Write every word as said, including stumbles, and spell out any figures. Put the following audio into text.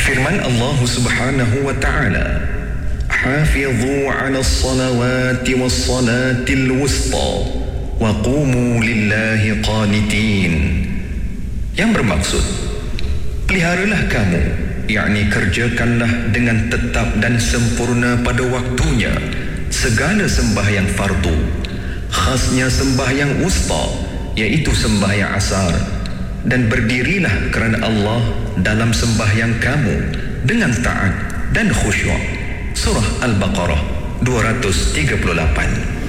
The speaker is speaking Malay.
Firman Allah Subhanahu wa ta'ala, "Hafidhu 'alas salawati was salatil wusta wa qumu lillahi qanitin." Yang bermaksud, peliharalah kamu, yakni kerjakanlah dengan tetap dan sempurna pada waktunya segala sembahyang fardu, khasnya sembahyang wusta, iaitu sembahyang asar, dan berdirilah kerana Allah dalam sembahyang kamu dengan taat dan khusyuk. Surah Al-Baqarah dua ratus tiga puluh lapan.